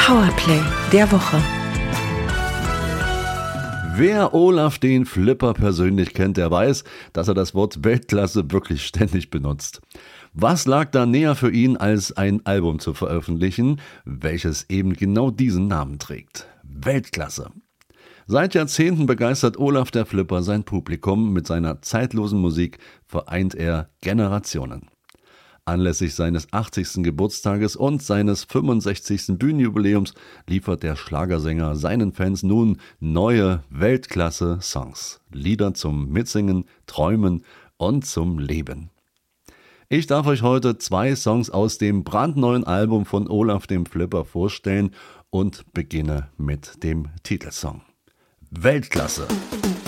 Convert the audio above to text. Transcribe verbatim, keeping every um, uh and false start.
Powerplay der Woche. Wer Olaf den Flipper persönlich kennt, der weiß, dass er das Wort Weltklasse wirklich ständig benutzt. Was lag da näher für ihn, als ein Album zu veröffentlichen, welches eben genau diesen Namen trägt? Weltklasse. Seit Jahrzehnten begeistert Olaf der Flipper sein Publikum. Mit seiner zeitlosen Musik vereint er Generationen. Anlässlich seines achtzigsten Geburtstages und seines fünfundsechzigsten Bühnenjubiläums liefert der Schlagersänger seinen Fans nun neue Weltklasse-Songs. Lieder zum Mitsingen, Träumen und zum Leben. Ich darf euch heute zwei Songs aus dem brandneuen Album von Olaf dem Flipper vorstellen und beginne mit dem Titelsong. Weltklasse.